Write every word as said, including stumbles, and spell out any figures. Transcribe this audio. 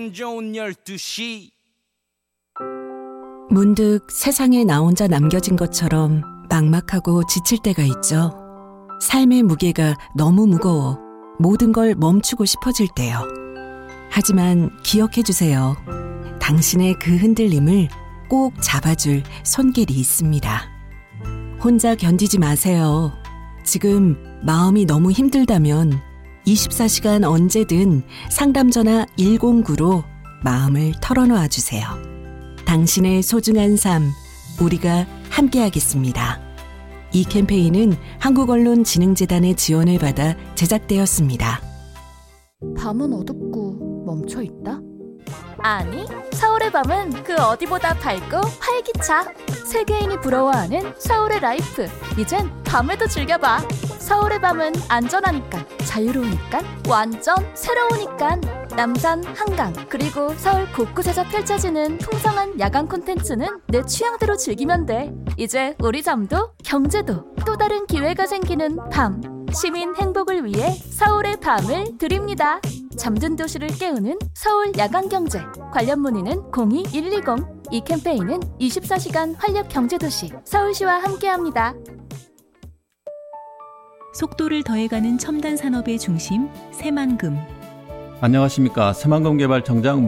기분 좋은 열두 시. 문득 세상에 나 혼자 남겨진 것처럼 막막하고 지칠 때가 있죠. 삶의 무게가 너무 무거워 모든 걸 멈추고 싶어질 때요. 하지만 기억해 주세요. 당신의 그 흔들림을 꼭 잡아줄 손길이 있습니다. 혼자 견디지 마세요. 지금 마음이 너무 힘들다면 이십사 시간 언제든 상담전화 일공구로 마음을 털어놓아 주세요. 당신의 소중한 삶, 우리가 함께하겠습니다. 이 캠페인은 한국언론진흥재단의 지원을 받아 제작되었습니다. 밤은 어둡고 멈춰있다? 아니, 서울의 밤은 그 어디보다 밝고 활기차. 세계인이 부러워하는 서울의 라이프. 이젠 밤에도 즐겨봐. 서울의 밤은 안전하니까, 자유로우니까, 완전 새로우니까. 남산, 한강, 그리고 서울 곳곳에서 펼쳐지는 풍성한 야간 콘텐츠는 내 취향대로 즐기면 돼. 이제 우리 잠도 경제도 또 다른 기회가 생기는 밤. 시민 행복을 위해 서울의 밤을 드립니다. 잠든 도시를 깨우는 서울 야간경제. 관련 문의는 공이 일이공. 이 캠페인은 이십사 시간 활력 경제도시 서울시와 함께합니다. 속도를 더해가는 첨단 산업의 중심 새만금. 안녕하십니까. 새만금 개발청장